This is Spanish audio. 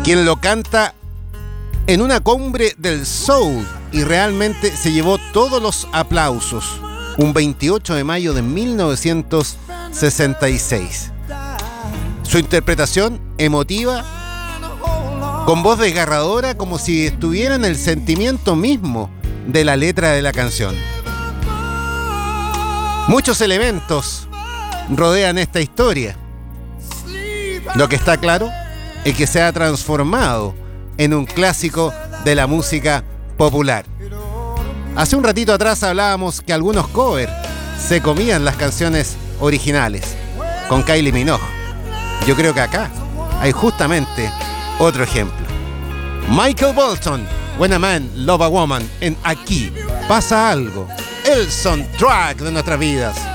quien lo canta en una cumbre del soul y realmente se llevó todos los aplausos. Un 28 de mayo de 1966. Su interpretación emotiva, con voz desgarradora, como si estuviera en el sentimiento mismo de la letra de la canción. Muchos elementos rodean esta historia. Lo que está claro es que se ha transformado en un clásico de la música popular. Hace un ratito atrás hablábamos que algunos covers se comían las canciones originales con Kylie Minogue. Yo creo que acá hay justamente otro ejemplo. Michael Bolton, When a Man Love a Woman, en Aquí pasa algo, el soundtrack de nuestras vidas.